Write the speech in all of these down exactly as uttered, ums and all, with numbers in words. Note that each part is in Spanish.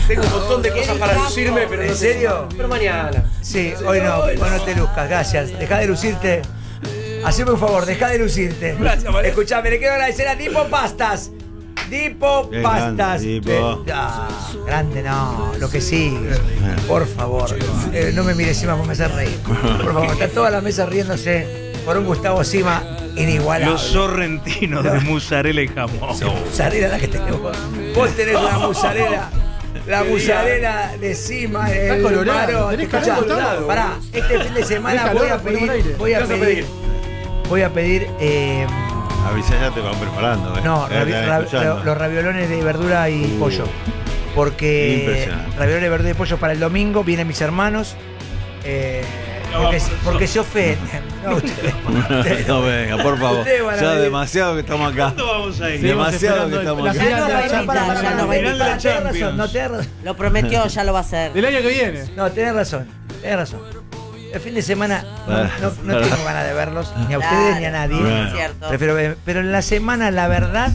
Tengo un montón de cosas para lucirme, pero ¿En no sé. serio? Pero mañana. Sí, hoy no, hoy no te luzcas, gracias. Deja de lucirte. Haceme un favor, deja de lucirte. Gracias, María. Escuchame, le quiero agradecer a Dipo Pastas. Dipo Qué Pastas. grande, Dipo. Eh, ah, grande no, lo que sí. Por favor, eh, no me mires encima porque me hace reír. Por favor, está toda la mesa riéndose por un Gustavo Sima inigualable. Los sorrentinos de mozzarella y jamón. Sí, musarela la que tenés vos. Vos tenés una musarela. La musarela de Sima, el Está colorado, Marón. tenés Escuchá, colorado. pará, este fin de semana Déjalo, voy a ponemos pedir, al aire. voy a ¿Qué vas a pedir, pedir? voy a pedir, eh, Avisá, ya te van preparando, ¿eh? no, Ya ravi- te van ra- escuchando. los raviolones de verdura y Uh, pollo. Porque impresionante. ravioles de verdura y pollo para el domingo, vienen mis hermanos. eh, porque, porque se ofenden. No, ustedes, ustedes No venga, por favor. Ustedes van a Ya ver. demasiado que estamos acá. ¿Cuándo vamos a ir? Demasiado que esperando estamos la acá. final Ya no de va a la invitar, Champions. ya no va a Final de la invitar. tenés razón, Champions. no tenés razón. Lo prometió, ya lo va a hacer. El año que viene. No, tenés razón, tenés razón. El fin de semana no, Bueno. no- no tengo ganas de verlos, ni a Claro, ustedes ni a nadie. Bueno. es cierto. Prefiero ver- pero en la semana, la verdad,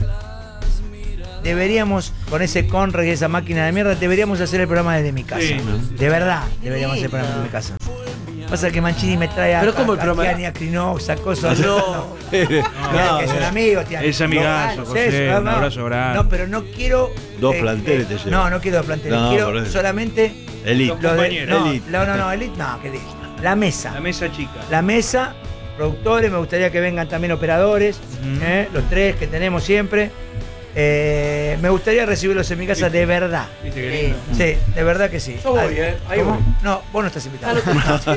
deberíamos, con ese Conrad y esa máquina de mierda, deberíamos hacer el programa desde mi casa. Sí. De verdad, deberíamos hacer el programa desde mi casa. Pasa que Mancini me trae a, Pero ¿cómo el a, programa? a Tiani, a Crinox, a cosas. No. Mirá que son amigos, Tiani. Es amigazo, No, José, sí, un abrazo grande. No, pero no quiero. Dos planteles te llevo. No, no quiero dos planteles. No, por quiero eso. solamente. Elite. lo de- compañeros. no, Elite. no, no, no, elite, no, que elite. La mesa. La mesa chica. La mesa, productores, me gustaría que vengan también operadores, Ujú. ¿eh? Los tres que tenemos siempre. Eh, me gustaría recibirlos en mi casa de verdad. ¿Viste qué lindo? Sí, de verdad que sí. Yo voy, Ay, ¿eh? Ahí ¿cómo? voy. No, vos no estás invitado. Eso,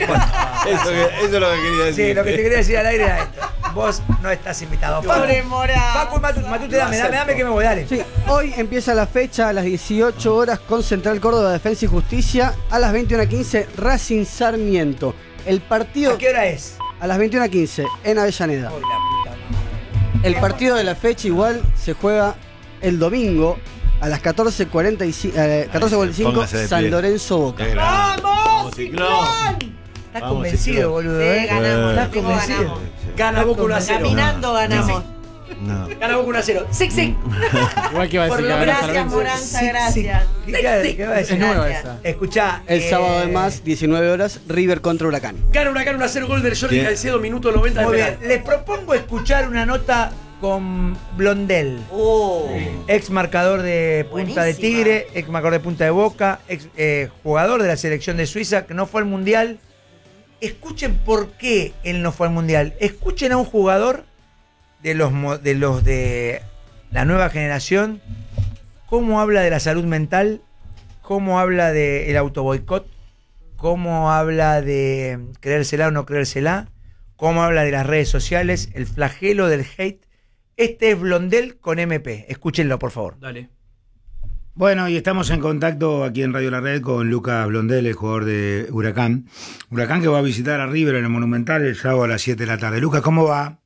que- eso es lo que quería decir. Sí, lo que te quería decir al aire era esto. Vos no estás invitado. Pobre Mora. Facu, Matute, Matute, dame, dame, dame que me voy, dale. Sí, hoy empieza la fecha a las dieciocho horas con Central Córdoba Defensa y Justicia. A las veintiuna quince Racing Sarmiento. El partido ¿A qué hora es? a las veintiuna quince en Avellaneda. Uy, la puta madre. El partido de la fecha igual se juega el domingo a las catorce cuarenta y cinco, eh, catorce cuarenta y cinco Póngase de San pie. Lorenzo Boca. Qué grande. ¡Vamos, Ciclón! Estás Vamos, convencido, Ciclón. boludo, Sí, ¿eh? ganamos, Estás digo, convencido. ganamos. Gana Boca uno a cero. Caminando ganamos. No. Gana Boca uno a cero. ¡Sic, sic! Igual que iba a Por decir lo que gana San gracias, Lorenzo. Moranza, Sí, gracias. sí. ¿Qué, qué va a decir? Es nueva Gracias. esa. Escuchá. El eh, sábado además, diecinueve horas, River contra Huracán. Gana Huracán uno a cero, gol del Jordi ¿Quién? Caicedo, minuto noventa de Muy bien. penal. Les propongo escuchar una nota con Blondel. Oh. Ex marcador de Punta de Buenísima. Tigre, ex marcador de Punta de Boca, ex eh, jugador de la selección de Suiza, que no fue al Mundial. Escuchen por qué él no fue al Mundial. Escuchen a un jugador de los, mo- de los de la nueva generación, cómo habla de la salud mental, cómo habla del autoboicot, cómo habla de creérsela o no creérsela, cómo habla de las redes sociales, el flagelo del hate. Este es Blondel con M P. Escúchenlo, por favor. Dale. Bueno, y estamos en contacto aquí en Radio La Red con Lucas Blondel, el jugador de Huracán. Huracán que va a visitar a River en el Monumental el sábado a las siete de la tarde. Lucas, ¿cómo va?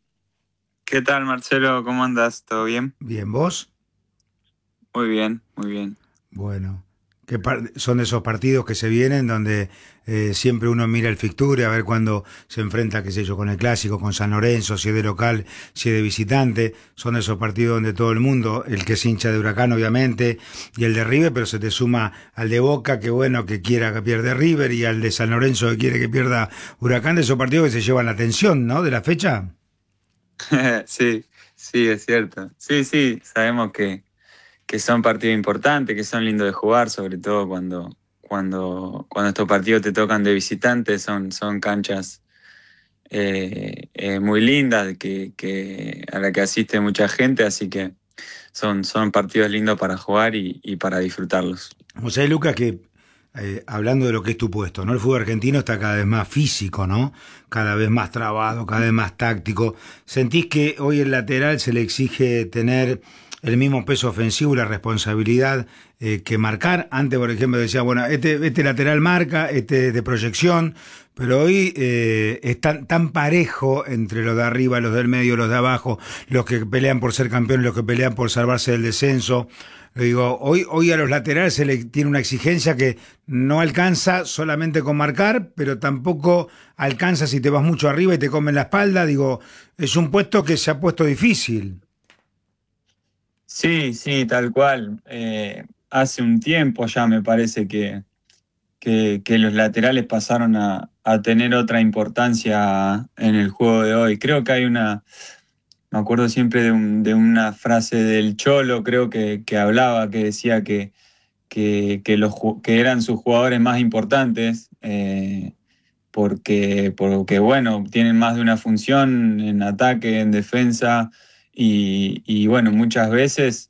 ¿Qué tal, Marcelo? ¿Cómo andas? ¿Todo bien? Bien, ¿vos? Muy bien, muy bien. Bueno, ¿qué par- son de esos partidos que se vienen donde eh, siempre uno mira el fixture a ver cuándo se enfrenta, qué sé yo, con el Clásico, con San Lorenzo, si es de local, si es de visitante? Son de esos partidos donde todo el mundo, el que es hincha de Huracán obviamente, y el de River, pero se te suma al de Boca, que bueno, que quiera que pierda River, y al de San Lorenzo que quiere que pierda Huracán, de esos partidos que se llevan la atención, ¿no?, de la fecha. Sí, sí, es cierto. Sí, sí, sabemos que, que son partidos importantes, que son lindos de jugar, sobre todo cuando, cuando, cuando estos partidos te tocan de visitantes, son, son canchas eh, eh, muy lindas que, que, a la que asiste mucha gente, así que son, son partidos lindos para jugar y, y para disfrutarlos. O sea, Lucas, que eh, hablando de lo que es tu puesto, ¿no? El fútbol argentino está cada vez más físico, ¿no? Cada vez más trabado, cada vez más táctico. ¿Sentís que hoy el lateral se le exige tener el mismo peso ofensivo y la responsabilidad eh, que marcar? Antes, por ejemplo, decía, bueno, este, este lateral marca, este es de proyección, pero hoy eh, es tan, tan parejo entre los de arriba, los del medio, los de abajo, los que pelean por ser campeones, los que pelean por salvarse del descenso. Le digo, hoy, hoy a los laterales se le tiene una exigencia que no alcanza solamente con marcar, pero tampoco alcanza si te vas mucho arriba y te comen la espalda. Digo, es un puesto que se ha puesto difícil. Sí, sí, tal cual. Eh, hace un tiempo ya me parece que, que, que los laterales pasaron a, a tener otra importancia en el juego de hoy. Creo que hay una, me acuerdo siempre de, un, de una frase del Cholo, creo que, que hablaba, que decía que, que, que, los, que eran sus jugadores más importantes, eh, porque, porque, bueno, tienen más de una función en ataque, en defensa, y, y bueno, muchas veces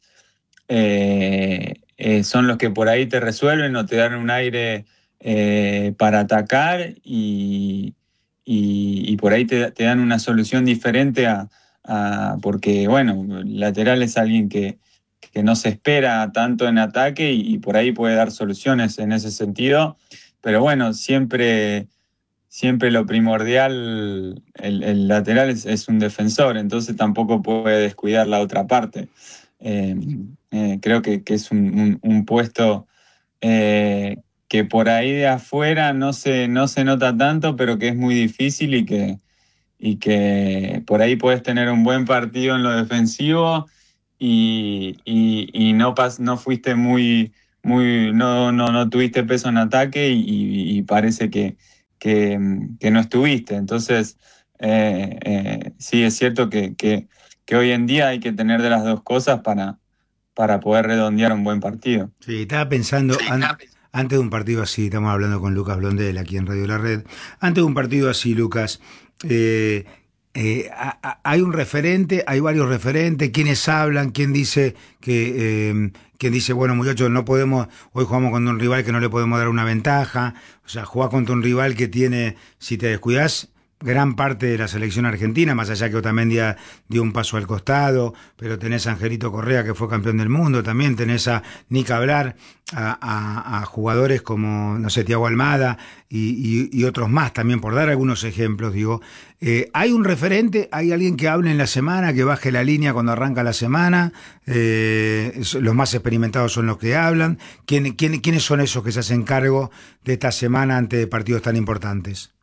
eh, eh, son los que por ahí te resuelven o te dan un aire eh, para atacar y, y, y por ahí te, te dan una solución diferente a, a porque, bueno, lateral es alguien que, que no se espera tanto en ataque y, y por ahí puede dar soluciones en ese sentido, pero bueno, siempre... Siempre lo primordial, el, el lateral es, es un defensor, entonces tampoco puede descuidar la otra parte. Eh, eh, creo que, que es un, un, un puesto eh, que por ahí de afuera no se, no se nota tanto, pero que es muy difícil y que, y que por ahí puedes tener un buen partido en lo defensivo y, y, y no, pas, no fuiste muy, muy no, no, no tuviste peso en ataque y, y, y parece que Que, que no estuviste. Entonces, eh, eh, sí, es cierto que, que, que hoy en día hay que tener de las dos cosas para, para poder redondear un buen partido. Sí, estaba pensando, an- antes de un partido así, estamos hablando con Lucas Blondel aquí en Radio La Red, antes de un partido así, Lucas, eh, eh, a, a, hay un referente, hay varios referentes, quienes hablan, quién dice que... Eh, quien dice, bueno, muchachos, no podemos, hoy jugamos contra un rival que no le podemos dar una ventaja, o sea, jugás contra un rival que tiene, si te descuidás, gran parte de la selección argentina, más allá que Otamendi dio un paso al costado, pero tenés a Angelito Correa, que fue campeón del mundo, también tenés a Nick Hablar, a, a, a jugadores como, no sé, Thiago Almada y, y, y otros más también, por dar algunos ejemplos, digo. Eh, ¿Hay un referente? ¿Hay alguien que hable en la semana, que baje la línea cuando arranca la semana? Eh, los más experimentados son los que hablan. ¿Quién, quién, ¿Quiénes son esos que se hacen cargo de esta semana ante partidos tan importantes?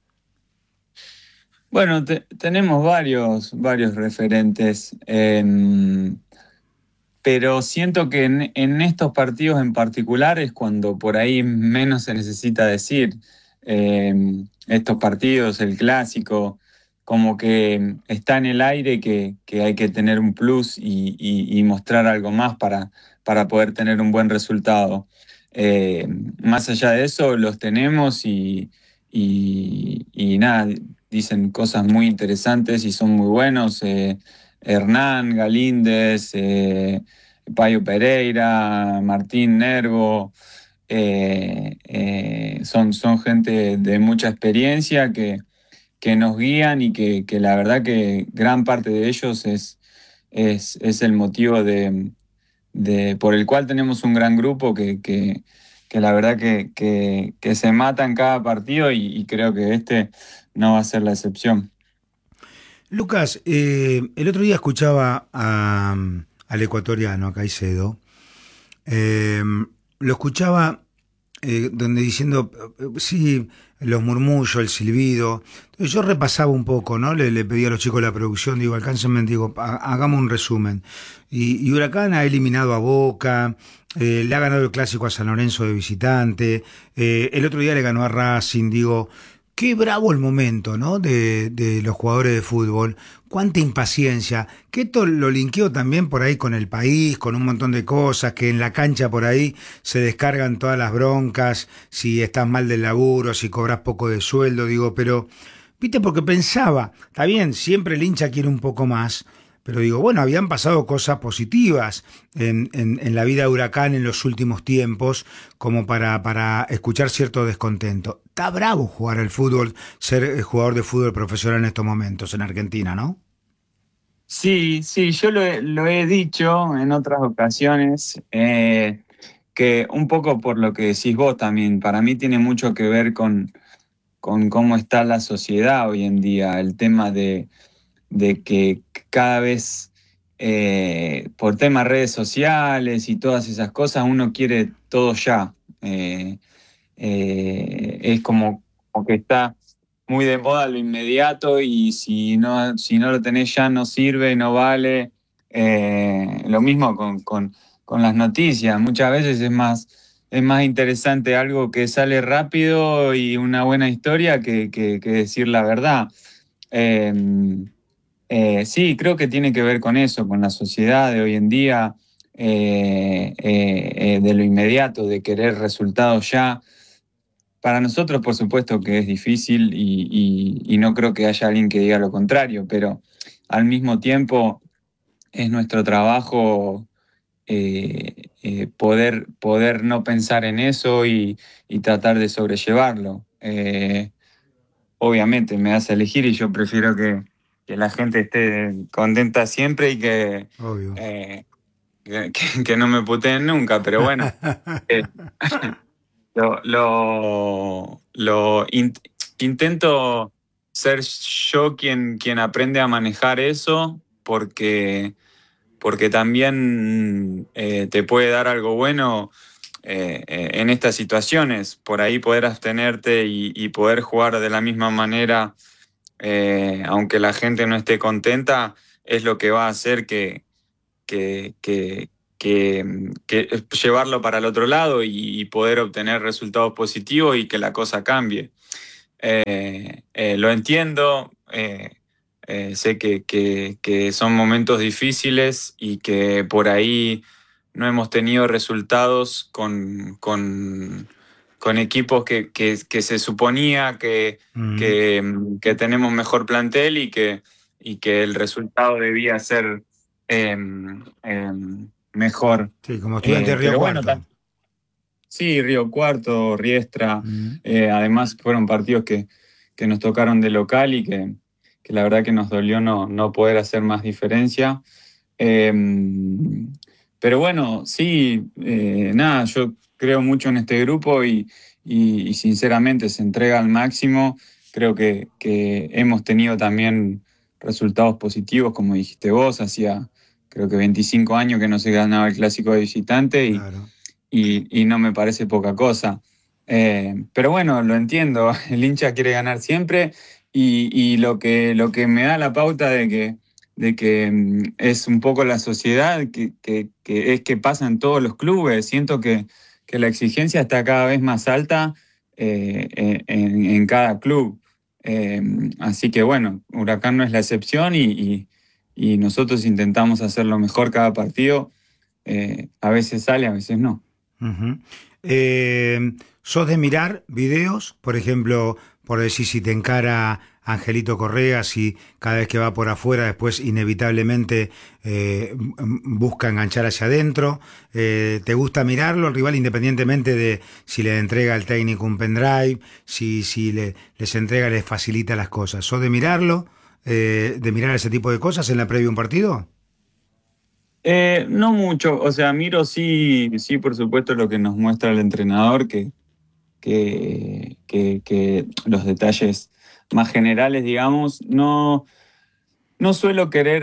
Bueno, te, tenemos varios, varios referentes, eh, pero siento que en, en estos partidos en particular es cuando por ahí menos se necesita decir. Eh, estos partidos, el clásico, como que está en el aire que, que hay que tener un plus y, y, y mostrar algo más para, para poder tener un buen resultado. Eh, más allá de eso, los tenemos y, y, y nada, dicen cosas muy interesantes y son muy buenos. Eh, Hernán, Galíndez, eh, Payo Pereira, Martín Nervo, eh, eh, son, son gente de mucha experiencia que, que nos guían y que, que la verdad que gran parte de ellos es, es, es el motivo de, de, por el cual tenemos un gran grupo que, que, que la verdad que, que, que se mata en cada partido y, y creo que este no va a ser la excepción. Lucas, eh, el otro día escuchaba a, al ecuatoriano, a Caicedo, eh, lo escuchaba eh, donde diciendo, sí, los murmullos, el silbido. Entonces yo repasaba un poco, ¿no? Le, le pedí a los chicos de la producción, digo, alcáncenme, digo, hagamos un resumen. Y, y Huracán ha eliminado a Boca, eh, le ha ganado el clásico a San Lorenzo de visitante, eh, el otro día le ganó a Racing, digo... Qué bravo el momento, ¿no? De, de los jugadores de fútbol. Cuánta impaciencia. Que esto lo linkeo también por ahí con el país, con un montón de cosas, que en la cancha por ahí se descargan todas las broncas, si estás mal del laburo, si cobras poco de sueldo, digo, pero, viste, porque pensaba, está bien, siempre el hincha quiere un poco más, pero digo, bueno, habían pasado cosas positivas en, en, en la vida de Huracán en los últimos tiempos, como para, para escuchar cierto descontento. Está bravo jugar al fútbol, ser jugador de fútbol profesional en estos momentos en Argentina, ¿no? Sí, sí, yo lo he, lo he dicho en otras ocasiones, eh, que un poco por lo que decís vos también, para mí tiene mucho que ver con, con cómo está la sociedad hoy en día, el tema de... de que cada vez eh, por temas redes sociales y todas esas cosas uno quiere todo ya. Eh, eh, es como, como que está muy de moda lo inmediato y si no, si no lo tenés ya no sirve, no vale. Eh, lo mismo con, con, con las noticias. Muchas veces es más, es más interesante algo que sale rápido y una buena historia que, que, que decir la verdad. Eh, eh, sí, creo que tiene que ver con eso, con la sociedad de hoy en día, eh, eh, eh, de lo inmediato, de querer resultados ya. Para nosotros, por supuesto, que es difícil y, y, y no creo que haya alguien que diga lo contrario, pero al mismo tiempo es nuestro trabajo eh, eh, poder, poder no pensar en eso y, y tratar de sobrellevarlo. Eh, obviamente me das a elegir y yo prefiero que, que la gente esté contenta siempre y que, eh, que, que no me puteen nunca, pero bueno. eh, Lo, lo, lo in, intento ser yo quien, quien aprende a manejar eso porque, porque también eh, te puede dar algo bueno eh, eh, en estas situaciones. Por ahí poder abstenerte y, y poder jugar de la misma manera, eh, aunque la gente no esté contenta, es lo que va a hacer que... que, que Que, que llevarlo para el otro lado y, y poder obtener resultados positivos y que la cosa cambie. Eh, eh, lo entiendo, eh, eh, sé que, que, que son momentos difíciles y que por ahí no hemos tenido resultados con, con, con equipos que, que, que se suponía que, mm. que, que tenemos mejor plantel y que, y que el resultado debía ser... Eh, eh, mejor. Sí, como estudiante eh, de Río Cuarto. Bueno, sí, Río Cuarto, Riestra. Uh-huh. Eh, además fueron partidos que, que nos tocaron de local y que, que la verdad que nos dolió no, no poder hacer más diferencia. Eh, pero bueno, sí, eh, nada, yo creo mucho en este grupo y, y, y sinceramente se entrega al máximo. Creo que, que hemos tenido también resultados positivos, como dijiste vos, hacía... Creo que veinticinco años que no se ganaba el clásico de visitante y, claro. y, y no me parece poca cosa. Eh, pero bueno, lo entiendo, el hincha quiere ganar siempre y, y lo, que, lo que me da la pauta de que, de que mm, es un poco la sociedad, que, que, que es que pasa en todos los clubes. Siento que, que la exigencia está cada vez más alta eh, en, en cada club. Eh, así que bueno, Huracán no es la excepción y... y Y nosotros intentamos hacerlo mejor cada partido. Eh, a veces sale, a veces no. Uh-huh. Eh, ¿Sos de mirar videos? Por ejemplo, por decir, si te encara Angelito Correa, si cada vez que va por afuera después inevitablemente eh, busca enganchar hacia adentro. Eh, ¿Te gusta mirarlo, el rival, independientemente de si le entrega al técnico un pendrive, si, si le, les entrega, les facilita las cosas? ¿Sos de mirarlo? Eh, de mirar ese tipo de cosas en la previa de un partido? Eh, no mucho, o sea, miro sí, sí, por supuesto, lo que nos muestra el entrenador, que, que, que, que los detalles más generales, digamos, no, no suelo querer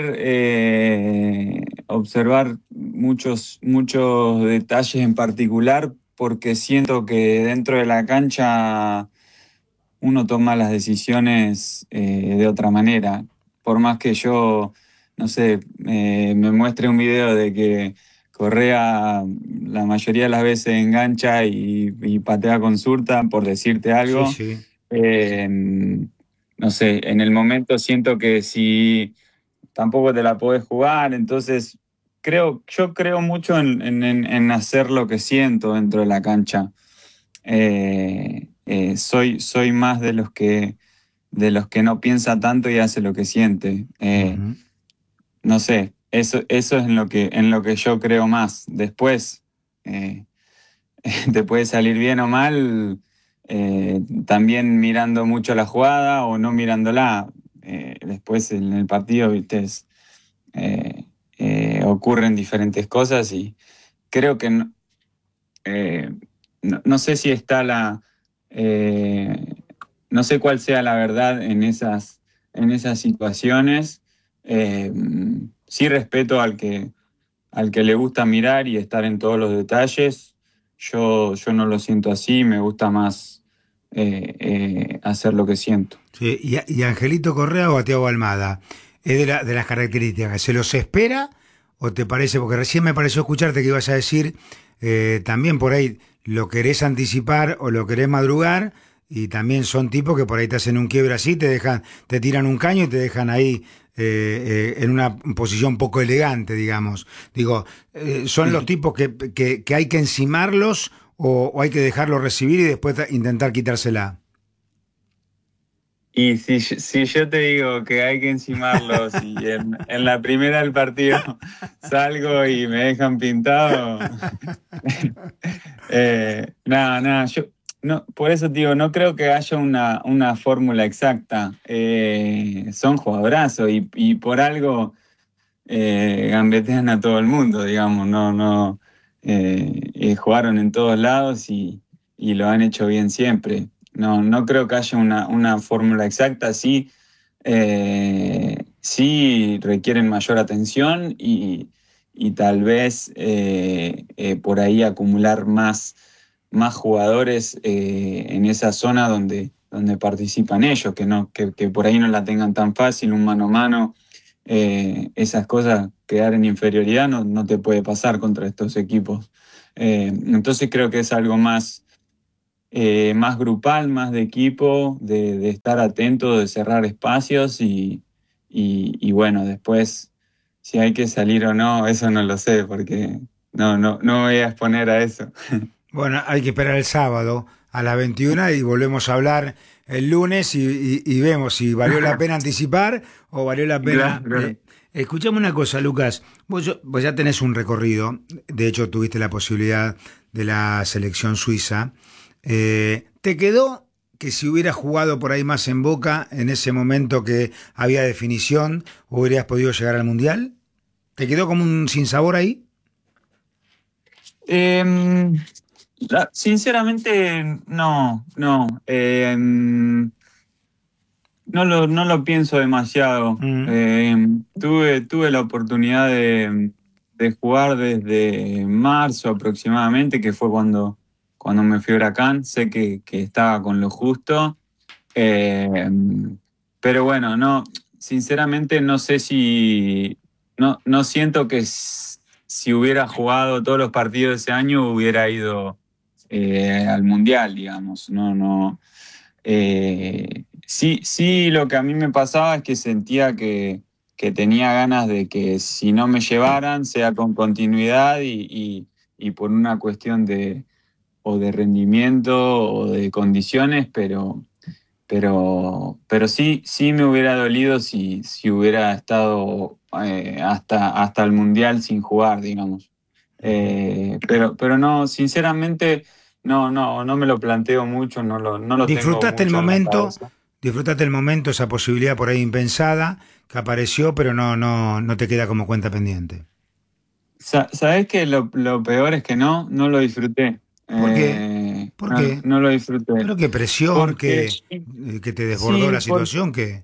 eh, observar muchos, muchos detalles en particular, porque siento que dentro de la cancha uno toma las decisiones eh, de otra manera. Por más que yo, no sé, eh, me muestre un video de que Correa la mayoría de las veces engancha y, y patea con zurda, por decirte algo. Sí, sí. Eh, no sé, en el momento siento que si tampoco te la podés jugar, entonces creo, yo creo mucho en, en, en hacer lo que siento dentro de la cancha. Eh, Eh, soy, soy más de los que de los que no piensa tanto y hace lo que siente. Eh, uh-huh. No sé, eso, eso es en lo que, en lo que yo creo más. Después, eh, te puede salir bien o mal, eh, también mirando mucho la jugada o no mirándola. Eh, después en el partido, viste, es, eh, eh, ocurren diferentes cosas y creo que no, eh, no, no sé si está la... Eh, no sé cuál sea la verdad en esas, en esas situaciones. Eh, sí respeto al que, al que le gusta mirar y estar en todos los detalles. Yo, yo no lo siento así, me gusta más eh, eh, hacer lo que siento. Sí, y, y Angelito Correa o a Thiago Almada, ¿es de, la, de las características? ¿Se los espera o te parece, porque recién me pareció escucharte que ibas a decir, eh, también por ahí lo querés anticipar o lo querés madrugar, y también son tipos que por ahí te hacen un quiebre así, te dejan, te tiran un caño y te dejan ahí eh, eh, en una posición poco elegante, digamos. Digo, eh, ¿son los tipos que, que, que hay que encimarlos o, o hay que dejarlos recibir y después intentar quitársela? Y si, si yo te digo que hay que encimarlos y en, en la primera del partido salgo y me dejan pintado, eh, nada, nada, yo no, por eso te digo, no creo que haya una, una fórmula exacta. Eh, son jugadorazos y, y por algo eh, gambetean a todo el mundo, digamos, no, no, eh, eh, jugaron en todos lados y, y lo han hecho bien siempre. No, no creo que haya una, una fórmula exacta. Sí, eh, sí requieren mayor atención y, y tal vez eh, eh, por ahí acumular más, más jugadores eh, en esa zona donde, donde participan ellos, que, no, que, que por ahí no la tengan tan fácil, un mano a mano. Eh, esas cosas, quedar en inferioridad no, no te puede pasar contra estos equipos. Eh, entonces creo que es algo más... Eh, más grupal, más de equipo, de, de estar atento, de cerrar espacios y, y, y bueno, después si hay que salir o no, eso no lo sé, porque no, no, no me voy a exponer a eso. Bueno, hay que esperar el sábado a las veintiuna y volvemos a hablar el lunes y, y, y vemos si valió la pena anticipar o valió la pena... Claro, claro. Eh, escuchame una cosa, Lucas, vos, yo- vos ya tenés un recorrido, de hecho tuviste la posibilidad de la selección suiza. Eh, ¿Te quedó que si hubieras jugado por ahí más en Boca, en ese momento que había definición, hubieras podido llegar al Mundial? ¿Te quedó como un sinsabor ahí? Eh, la- sinceramente, no, no. Eh, no lo, no lo pienso demasiado. Mm. Eh, tuve, tuve la oportunidad de, de jugar desde marzo aproximadamente, que fue cuando, cuando me fui a Huracán. Sé que, que estaba con lo justo. Eh, pero bueno, no, sinceramente no sé si... No, no siento que s- si hubiera jugado todos los partidos de ese año hubiera ido eh, al Mundial, digamos. No, no. Eh, sí, sí, lo que a mí me pasaba es que sentía que, que tenía ganas de que si no me llevaran, sea con continuidad y, y- y por una cuestión de o de rendimiento o de condiciones, pero, pero, pero sí, sí me hubiera dolido si, si hubiera estado eh, hasta, hasta el Mundial sin jugar, digamos. Eh, pero, pero no, sinceramente, no, no, no me lo planteo mucho, no lo, no lo tengo ¿Disfrutaste el mucho en la momento? cabeza. Disfrutaste el momento, esa posibilidad por ahí impensada que apareció, pero no, no, no te queda como cuenta pendiente. Sa- ¿Sabés que lo, lo peor es que no, no lo disfruté? ¿Por qué? Eh, ¿Por no, qué? no lo disfruté. Pero qué presión, Porque- que, eh, que te desbordó Sí, la situación, que...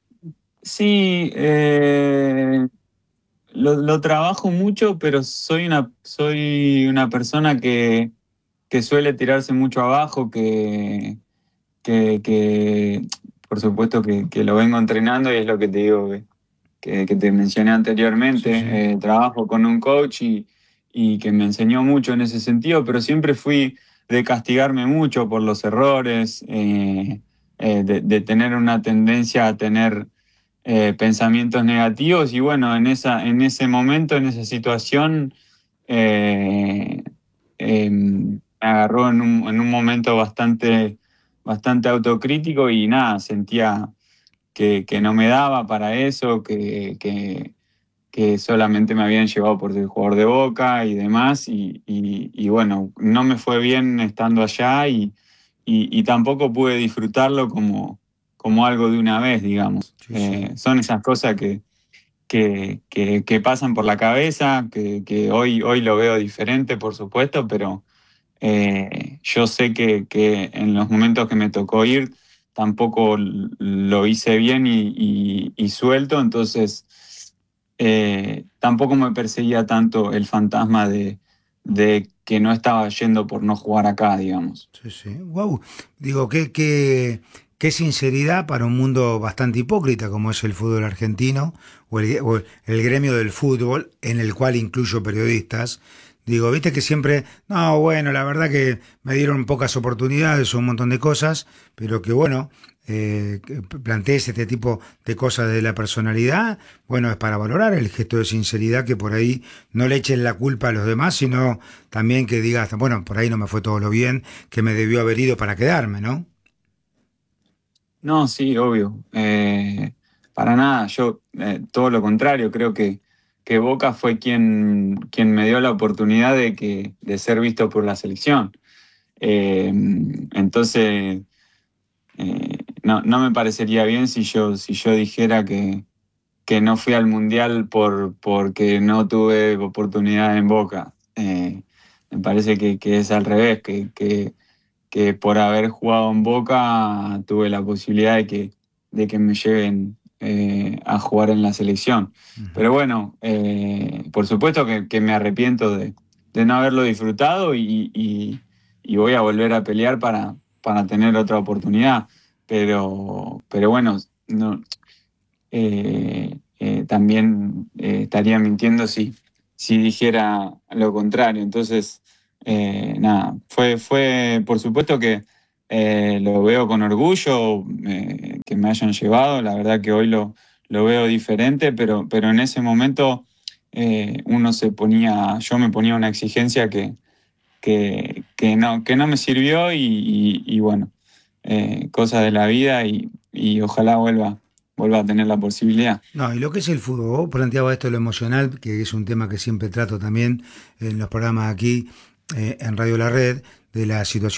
Sí, eh, lo, lo trabajo mucho, pero soy una, soy una persona que, que suele tirarse mucho abajo, que, que, que, por supuesto que, que lo vengo entrenando y es lo que te digo, que, que, que te mencioné anteriormente. Sí, sí. Eh, trabajo con un coach y, y que me enseñó mucho en ese sentido, pero siempre fui de castigarme mucho por los errores, eh, eh, de, de tener una tendencia a tener eh, pensamientos negativos y bueno, en, esa, en ese momento, en esa situación, eh, eh, me agarró en un, en un momento bastante, bastante autocrítico y nada, sentía que, que no me daba para eso, que, que, que solamente me habían llevado por ser jugador de Boca y demás y, y, y bueno, no me fue bien estando allá y, y, y tampoco pude disfrutarlo como, como algo de una vez, digamos. Sí, sí. Eh, son esas cosas que, que, que, que pasan por la cabeza, que, que hoy, hoy lo veo diferente, por supuesto, pero eh, yo sé que, que en los momentos que me tocó ir tampoco l- lo hice bien y, y- y suelto, entonces eh, tampoco me perseguía tanto el fantasma de, de que no estaba yendo por no jugar acá, digamos. Sí, sí. Wow. Digo, qué, qué, qué sinceridad para un mundo bastante hipócrita como es el fútbol argentino o el, o el gremio del fútbol, en el cual incluyo periodistas. Digo, viste que siempre, no, bueno, la verdad que me dieron pocas oportunidades o un montón de cosas, pero que bueno, eh, que plantees este tipo de cosas de la personalidad, bueno, es para valorar el gesto de sinceridad, que por ahí no le eches la culpa a los demás, sino también que digas, bueno, por ahí no me fue todo lo bien que me debió haber ido para quedarme, ¿no? No, sí, obvio. Eh, para nada, yo eh, todo lo contrario, creo que, que Boca fue quien, quien me dio la oportunidad de, que, de ser visto por la selección. Eh, entonces, eh, no, no me parecería bien si yo, si yo dijera que, que no fui al Mundial por, porque no tuve oportunidad en Boca. Eh, me parece que, que es al revés, que... que que por haber jugado en Boca tuve la posibilidad de que, de que me lleven eh, a jugar en la selección. Uh-huh. Pero bueno, eh, por supuesto que, que me arrepiento de, de no haberlo disfrutado y, y, y voy a volver a pelear para, para tener otra oportunidad. Pero, pero bueno, no, eh, eh, también eh, estaría mintiendo si, si dijera lo contrario. Entonces... Eh, nada, fue, fue por supuesto que eh, lo veo con orgullo eh, que me hayan llevado, la verdad que hoy lo, lo veo diferente, pero, pero en ese momento eh, uno se ponía, yo me ponía una exigencia que, que, que, no, que no me sirvió y, y, y bueno, eh, cosas de la vida y, y ojalá vuelva, vuelva a tener la posibilidad. No, y lo que es el fútbol, vos planteabas esto de lo emocional, que es un tema que siempre trato también en los programas aquí, Eh, en Radio La Red, de la situación